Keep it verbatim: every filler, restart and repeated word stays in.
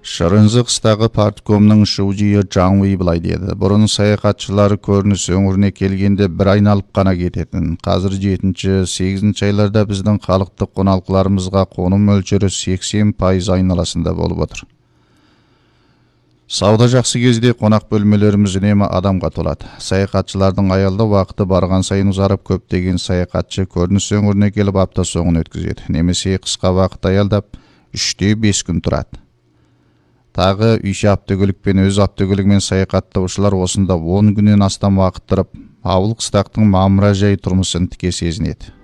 Шырынзы қыстағы парткомның шужиы Жаңуи былай деді. Бұрын саяхатшылары көрініс өңіріне келгенде бір айналып қана кететін. Қазір жетінші, сегізінші айларда біздің халықтық қоналқыларымызға қоным мөлшері сексен пайыз айналасында болып отыр. Сауда жақсы кезде қонақ бөлмелеріміз үнемі адамға толады. Саяхатшылардың аялда уақыты барған сайын ұзарып, көптеген саяхатшы көрініс өңіріне келіп апта соңын өткізеді. Немесе қысқа уақыт аялдап, үште бес күн тұрады. Тағы үйші автокөлікпен өз автокөлігімен саяхаттаушылар осында он күннен астам уақыт тұрып, ауыл қыстақтың мамыражай тұрмысын тіке сезінеді.